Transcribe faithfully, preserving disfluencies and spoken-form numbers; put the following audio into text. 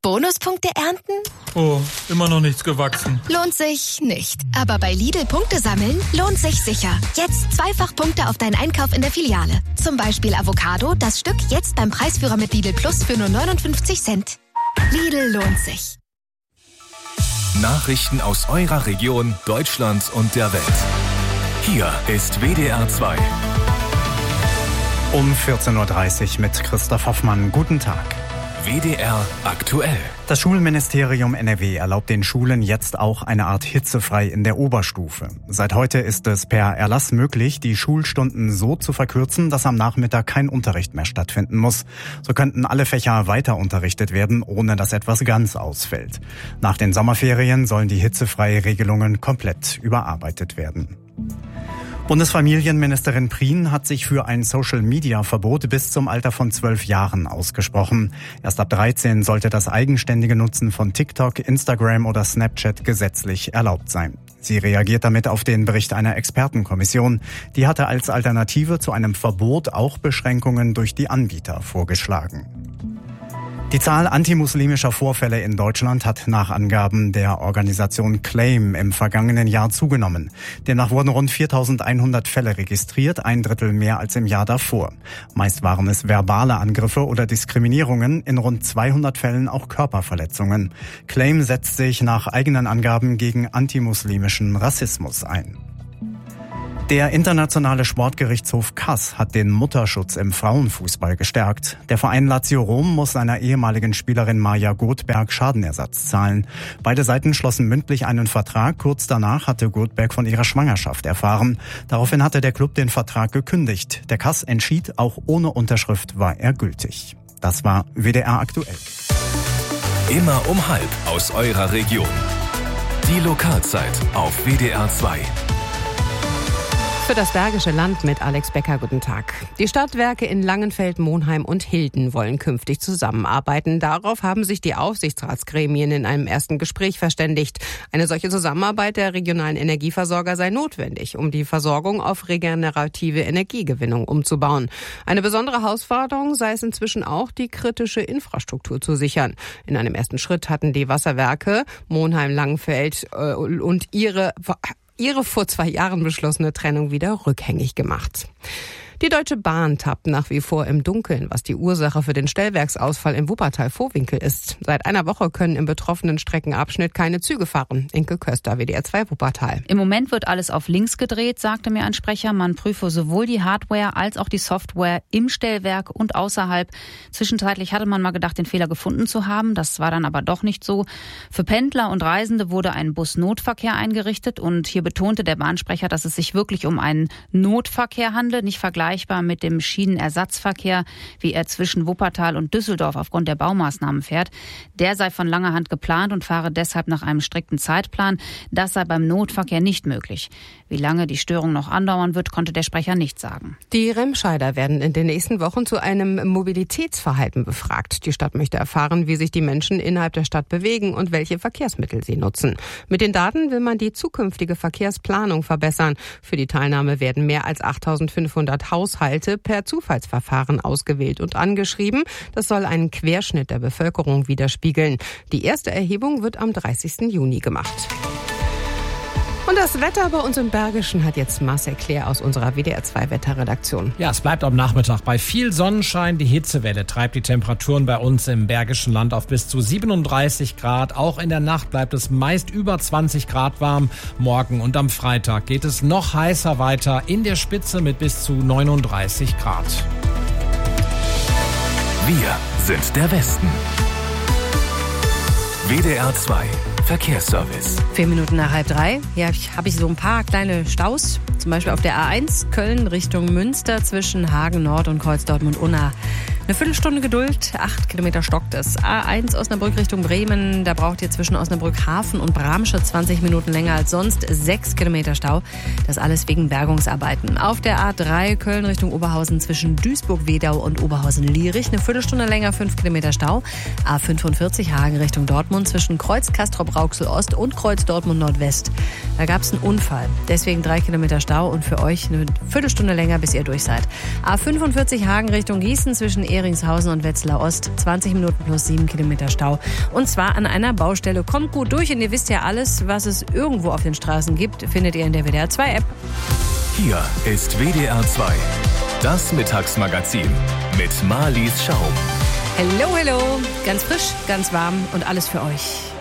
Bonuspunkte ernten? Oh, immer noch nichts gewachsen. Lohnt sich nicht. Aber bei Lidl Punkte sammeln lohnt sich sicher. Jetzt zweifach Punkte auf deinen Einkauf in der Filiale. Zum Beispiel Avocado, das Stück jetzt beim Preisführer mit Lidl Plus für nur neunundfünfzig Cent. Lidl lohnt sich. Nachrichten aus eurer Region, Deutschland und der Welt. Hier ist W D R zwei. Um vierzehn Uhr dreißig mit Christoph Hoffmann. Guten Tag. W D R aktuell. Das Schulministerium N R W erlaubt den Schulen jetzt auch eine Art hitzefrei in der Oberstufe. Seit heute ist es per Erlass möglich, die Schulstunden so zu verkürzen, dass am Nachmittag kein Unterricht mehr stattfinden muss. So könnten alle Fächer weiter unterrichtet werden, ohne dass etwas ganz ausfällt. Nach den Sommerferien sollen die hitzefreie Regelungen komplett überarbeitet werden. Bundesfamilienministerin Prien hat sich für ein Social-Media-Verbot bis zum Alter von zwölf Jahren ausgesprochen. Erst ab dreizehn sollte das eigenständige Nutzen von TikTok, Instagram oder Snapchat gesetzlich erlaubt sein. Sie reagiert damit auf den Bericht einer Expertenkommission. Die hatte als Alternative zu einem Verbot auch Beschränkungen durch die Anbieter vorgeschlagen. Die Zahl antimuslimischer Vorfälle in Deutschland hat nach Angaben der Organisation Claim im vergangenen Jahr zugenommen. Demnach wurden rund viertausendeinhundert Fälle registriert, ein Drittel mehr als im Jahr davor. Meist waren es verbale Angriffe oder Diskriminierungen, in rund zweihundert Fällen auch Körperverletzungen. Claim setzt sich nach eigenen Angaben gegen antimuslimischen Rassismus ein. Der internationale Sportgerichtshof Kass hat den Mutterschutz im Frauenfußball gestärkt. Der Verein Lazio Rom muss seiner ehemaligen Spielerin Maja Goldberg Schadenersatz zahlen. Beide Seiten schlossen mündlich einen Vertrag. Kurz danach hatte Goldberg von ihrer Schwangerschaft erfahren. Daraufhin hatte der Club den Vertrag gekündigt. Der Kass entschied, auch ohne Unterschrift war er gültig. Das war W D R aktuell. Immer um halb aus eurer Region. Die Lokalzeit auf W D R zwei. Für das Bergische Land mit Alex Becker, guten Tag. Die Stadtwerke in Langenfeld, Monheim und Hilden wollen künftig zusammenarbeiten. Darauf haben sich die Aufsichtsratsgremien in einem ersten Gespräch verständigt. Eine solche Zusammenarbeit der regionalen Energieversorger sei notwendig, um die Versorgung auf regenerative Energiegewinnung umzubauen. Eine besondere Herausforderung sei es inzwischen auch, die kritische Infrastruktur zu sichern. In einem ersten Schritt hatten die Wasserwerke Monheim, Langenfeld äh, und ihre ihre vor zwei Jahren beschlossene Trennung wieder rückgängig gemacht. Die Deutsche Bahn tappt nach wie vor im Dunkeln, was die Ursache für den Stellwerksausfall im Wuppertal-Vohwinkel ist. Seit einer Woche können im betroffenen Streckenabschnitt keine Züge fahren. Inke Köster, W D R zwei Wuppertal. Im Moment wird alles auf links gedreht, sagte mir ein Sprecher. Man prüfe sowohl die Hardware als auch die Software im Stellwerk und außerhalb. Zwischenzeitlich hatte man mal gedacht, den Fehler gefunden zu haben. Das war dann aber doch nicht so. Für Pendler und Reisende wurde ein Busnotverkehr eingerichtet. Und hier betonte der Bahnsprecher, dass es sich wirklich um einen Notverkehr handelt, nicht vergleichbar mit dem Schienenersatzverkehr, wie er zwischen Wuppertal und Düsseldorf aufgrund der Baumaßnahmen fährt. Der sei von langer Hand geplant und fahre deshalb nach einem strikten Zeitplan. Das sei beim Notverkehr nicht möglich. Wie lange die Störung noch andauern wird, konnte der Sprecher nicht sagen. Die Remscheider werden in den nächsten Wochen zu einem Mobilitätsverhalten befragt. Die Stadt möchte erfahren, wie sich die Menschen innerhalb der Stadt bewegen und welche Verkehrsmittel sie nutzen. Mit den Daten will man die zukünftige Verkehrsplanung verbessern. Für die Teilnahme werden mehr als achttausendfünfhundert Haushalte per Zufallsverfahren ausgewählt und angeschrieben. Das soll einen Querschnitt der Bevölkerung widerspiegeln. Die erste Erhebung wird am dreißigsten Juni gemacht. Und das Wetter bei uns im Bergischen hat jetzt Marcel Claire aus unserer W D R zwei Wetterredaktion. Ja, es bleibt am Nachmittag bei viel Sonnenschein. Die Hitzewelle treibt die Temperaturen bei uns im Bergischen Land auf bis zu siebenunddreißig Grad. Auch in der Nacht bleibt es meist über zwanzig Grad warm. Morgen und am Freitag geht es noch heißer weiter, in der Spitze mit bis zu neununddreißig Grad. Wir sind der Westen. W D R zwei Verkehrsservice. Vier Minuten nach halb drei. Ja, habe ich so ein paar kleine Staus. Zum Beispiel auf der A eins Köln Richtung Münster zwischen Hagen Nord und Kreuz Dortmund-Unna. Eine Viertelstunde Geduld, acht Kilometer stockt es. A eins Osnabrück Richtung Bremen, da braucht ihr zwischen Osnabrück-Hafen und Bramsche zwanzig Minuten länger als sonst, sechs Kilometer Stau. Das alles wegen Bergungsarbeiten. Auf der A drei Köln Richtung Oberhausen zwischen Duisburg-Wedau und Oberhausen-Lierich, eine Viertelstunde länger, fünf Kilometer Stau. A fünfundvierzig Hagen Richtung Dortmund zwischen Kreuz Castrop-Rauxel-Ost und Kreuz Dortmund-Nordwest. Da gab es einen Unfall, deswegen drei Kilometer Stau und für euch eine Viertelstunde länger, bis ihr durch seid. A fünfundvierzig Hagen Richtung Gießen zwischen Ehringshausen und Wetzlar Ost. zwanzig Minuten plus sieben Kilometer Stau. Und zwar an einer Baustelle. Kommt gut durch und ihr wisst ja, alles, was es irgendwo auf den Straßen gibt, findet ihr in der W D R zwei App. Hier ist W D R zwei. Das Mittagsmagazin mit Marlies Schaum. Hello, hello. Ganz frisch, ganz warm und alles für euch.